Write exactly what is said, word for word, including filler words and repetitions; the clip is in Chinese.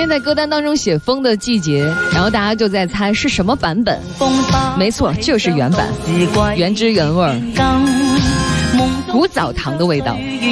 天在歌单当中写风的季节，然后大家就在猜是什么版本。没错，就是原版，原汁原味，古早糖的味道。